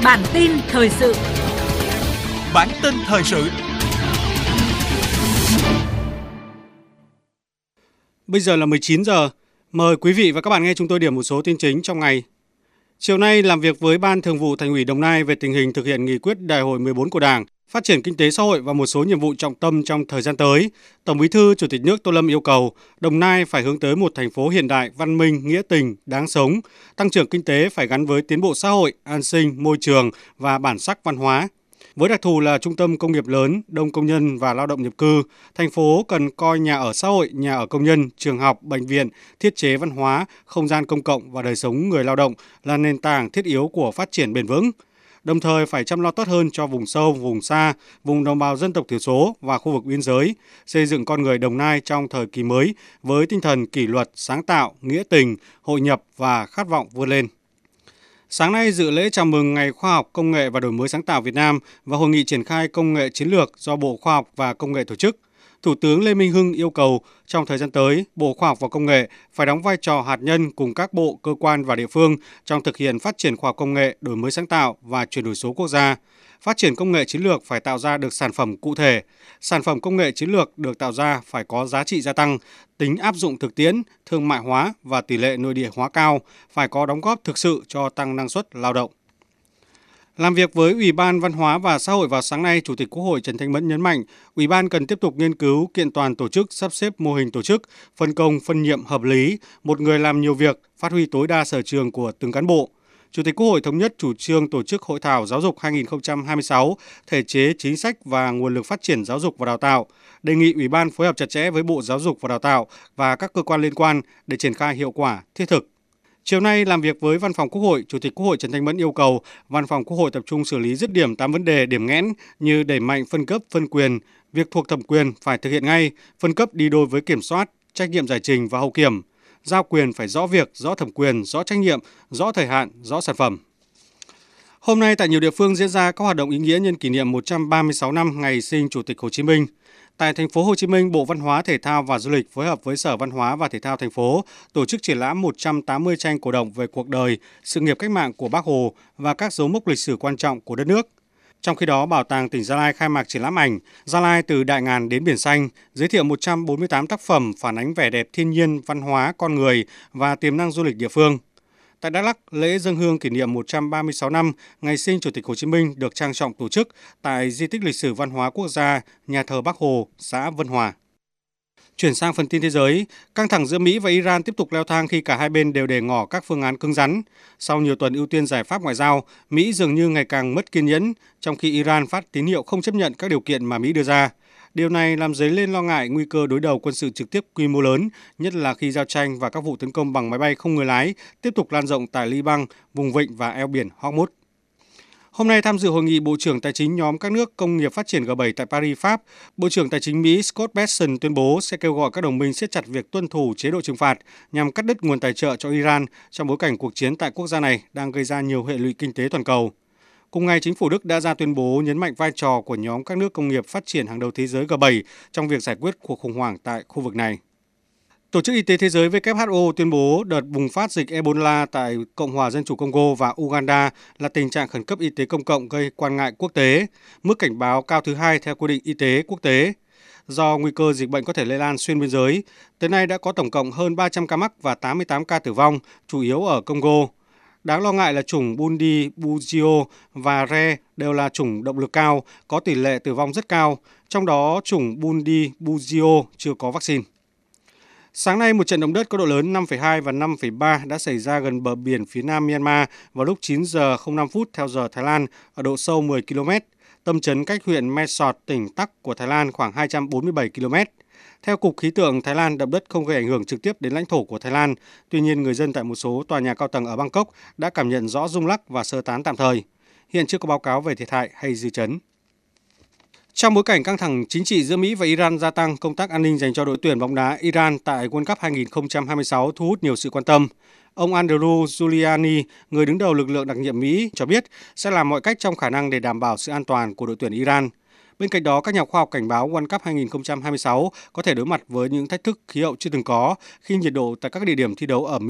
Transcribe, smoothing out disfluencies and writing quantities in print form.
Bản tin thời sự. Bản tin thời sự. Bây giờ là 19 giờ. Mời quý vị và các bạn nghe chúng tôi điểm một số tin chính trong ngày. Chiều nay làm việc với Ban Thường vụ Thành ủy Đồng Nai về tình hình thực hiện nghị quyết Đại hội 14 của Đảng, phát triển kinh tế xã hội và một số nhiệm vụ trọng tâm trong thời gian tới, Tổng Bí thư Chủ tịch nước Tô Lâm yêu cầu Đồng Nai phải hướng tới một thành phố hiện đại, văn minh, nghĩa tình, đáng sống, tăng trưởng kinh tế phải gắn với tiến bộ xã hội, an sinh, môi trường và bản sắc văn hóa. Với đặc thù là trung tâm công nghiệp lớn, đông công nhân và lao động nhập cư, thành phố cần coi nhà ở xã hội, nhà ở công nhân, trường học, bệnh viện, thiết chế văn hóa, không gian công cộng và đời sống người lao động là nền tảng thiết yếu của phát triển bền vững. Đồng thời phải chăm lo tốt hơn cho vùng sâu, vùng xa, vùng đồng bào dân tộc thiểu số và khu vực biên giới, xây dựng con người Đồng Nai trong thời kỳ mới với tinh thần kỷ luật, sáng tạo, nghĩa tình, hội nhập và khát vọng vươn lên. Sáng nay dự lễ chào mừng Ngày Khoa học, Công nghệ và Đổi mới sáng tạo Việt Nam và Hội nghị triển khai công nghệ chiến lược do Bộ Khoa học và Công nghệ tổ chức. Thủ tướng Lê Minh Hưng yêu cầu trong thời gian tới, Bộ Khoa học và Công nghệ phải đóng vai trò hạt nhân cùng các bộ, cơ quan và địa phương trong thực hiện phát triển khoa học công nghệ, đổi mới sáng tạo và chuyển đổi số quốc gia. Phát triển công nghệ chiến lược phải tạo ra được sản phẩm cụ thể. Sản phẩm công nghệ chiến lược được tạo ra phải có giá trị gia tăng, tính áp dụng thực tiễn, thương mại hóa và tỷ lệ nội địa hóa cao, phải có đóng góp thực sự cho tăng năng suất lao động. Làm việc với Ủy ban Văn hóa và Xã hội vào sáng nay, Chủ tịch Quốc hội Trần Thanh Mẫn nhấn mạnh, Ủy ban cần tiếp tục nghiên cứu kiện toàn tổ chức, sắp xếp mô hình tổ chức, phân công, phân nhiệm hợp lý, một người làm nhiều việc, phát huy tối đa sở trường của từng cán bộ. Chủ tịch Quốc hội thống nhất chủ trương tổ chức Hội thảo Giáo dục 2026, thể chế, chính sách và nguồn lực phát triển giáo dục và đào tạo, đề nghị Ủy ban phối hợp chặt chẽ với Bộ Giáo dục và Đào tạo và các cơ quan liên quan để triển khai hiệu quả, thiết thực. Chiều nay làm việc với Văn phòng Quốc hội, Chủ tịch Quốc hội Trần Thanh Mẫn yêu cầu Văn phòng Quốc hội tập trung xử lý dứt điểm 8 vấn đề điểm nghẽn như đẩy mạnh phân cấp, phân quyền, việc thuộc thẩm quyền phải thực hiện ngay, phân cấp đi đôi với kiểm soát, trách nhiệm giải trình và hậu kiểm, giao quyền phải rõ việc, rõ thẩm quyền, rõ trách nhiệm, rõ thời hạn, rõ sản phẩm. Hôm nay tại nhiều địa phương diễn ra các hoạt động ý nghĩa nhân kỷ niệm 136 năm ngày sinh Chủ tịch Hồ Chí Minh. Tại thành phố Hồ Chí Minh, Bộ Văn hóa, Thể thao và Du lịch phối hợp với Sở Văn hóa và Thể thao thành phố tổ chức triển lãm 180 tranh cổ động về cuộc đời, sự nghiệp cách mạng của Bác Hồ và các dấu mốc lịch sử quan trọng của đất nước. Trong khi đó, Bảo tàng tỉnh Gia Lai khai mạc triển lãm ảnh Gia Lai từ Đại Ngàn đến Biển Xanh, giới thiệu 148 tác phẩm phản ánh vẻ đẹp thiên nhiên, văn hóa, con người và tiềm năng du lịch địa phương. Tại Đắk Lắk, lễ dâng hương kỷ niệm 136 năm ngày sinh Chủ tịch Hồ Chí Minh được trang trọng tổ chức tại Di tích lịch sử văn hóa quốc gia, nhà thờ Bác Hồ, xã Vân Hòa. Chuyển sang phần tin thế giới, căng thẳng giữa Mỹ và Iran tiếp tục leo thang khi cả hai bên đều đề ngỏ các phương án cứng rắn. Sau nhiều tuần ưu tiên giải pháp ngoại giao, Mỹ dường như ngày càng mất kiên nhẫn, trong khi Iran phát tín hiệu không chấp nhận các điều kiện mà Mỹ đưa ra. Điều này làm dấy lên lo ngại nguy cơ đối đầu quân sự trực tiếp quy mô lớn, nhất là khi giao tranh và các vụ tấn công bằng máy bay không người lái tiếp tục lan rộng tại Liban, vùng vịnh và eo biển Hormuz. Hôm nay tham dự hội nghị Bộ trưởng Tài chính nhóm các nước công nghiệp phát triển G7 tại Paris, Pháp, Bộ trưởng Tài chính Mỹ Scott Bessent tuyên bố sẽ kêu gọi các đồng minh siết chặt việc tuân thủ chế độ trừng phạt nhằm cắt đứt nguồn tài trợ cho Iran trong bối cảnh cuộc chiến tại quốc gia này đang gây ra nhiều hệ lụy kinh tế toàn cầu. Cùng ngày, chính phủ Đức đã ra tuyên bố nhấn mạnh vai trò của nhóm các nước công nghiệp phát triển hàng đầu thế giới G7 trong việc giải quyết cuộc khủng hoảng tại khu vực này. Tổ chức Y tế Thế giới WHO tuyên bố đợt bùng phát dịch Ebola tại Cộng hòa Dân chủ Congo và Uganda là tình trạng khẩn cấp y tế công cộng gây quan ngại quốc tế, mức cảnh báo cao thứ hai theo quy định y tế quốc tế. Do nguy cơ dịch bệnh có thể lây lan xuyên biên giới, tới nay đã có tổng cộng hơn 300 ca mắc và 88 ca tử vong, chủ yếu ở Congo. Đáng lo ngại là chủng Bundi, Bugio và Re đều là chủng động lực cao, có tỷ lệ tử vong rất cao, trong đó chủng Bundi, Bugio chưa có vaccine. Sáng nay, một trận động đất có độ lớn 5,2 và 5,3 đã xảy ra gần bờ biển phía nam Myanmar vào lúc 9 giờ 05 phút theo giờ Thái Lan ở độ sâu 10 km. Tâm chấn cách huyện Mae Sot, tỉnh Tắc của Thái Lan khoảng 247 km. Theo Cục Khí tượng Thái Lan, động đất không gây ảnh hưởng trực tiếp đến lãnh thổ của Thái Lan. Tuy nhiên, người dân tại một số tòa nhà cao tầng ở Bangkok đã cảm nhận rõ rung lắc và sơ tán tạm thời. Hiện chưa có báo cáo về thiệt hại hay dư chấn. Trong bối cảnh căng thẳng chính trị giữa Mỹ và Iran gia tăng, công tác an ninh dành cho đội tuyển bóng đá Iran tại World Cup 2026 thu hút nhiều sự quan tâm. Ông Andrew Giuliani, người đứng đầu lực lượng đặc nhiệm Mỹ, cho biết sẽ làm mọi cách trong khả năng để đảm bảo sự an toàn của đội tuyển Iran. Bên cạnh đó, các nhà khoa học cảnh báo World Cup 2026 có thể đối mặt với những thách thức khí hậu chưa từng có khi nhiệt độ tại các địa điểm thi đấu ở Mỹ